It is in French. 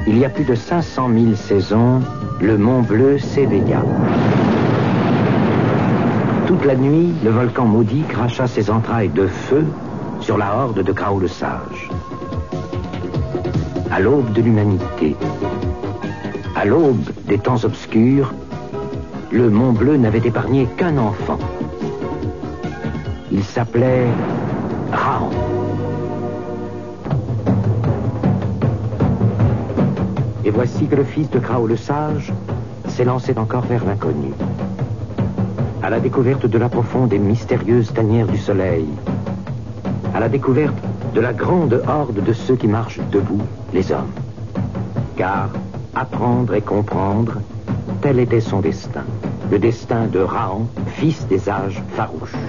Il y a plus de 500 000 saisons, le Mont Bleu s'éveilla. Toute la nuit, le volcan maudit cracha ses entrailles de feu sur la horde de Krao le Sage. À l'aube de l'humanité, à l'aube des temps obscurs, le Mont Bleu n'avait épargné qu'un enfant. Il s'appelait Raon. Et voici que le fils de Krao le Sage s'élançait encore vers l'inconnu, à la découverte de la profonde et mystérieuse tanière du soleil, à la découverte de la grande horde de ceux qui marchent debout, les hommes. Car apprendre et comprendre, tel était son destin, le destin de Raon, fils des âges farouches.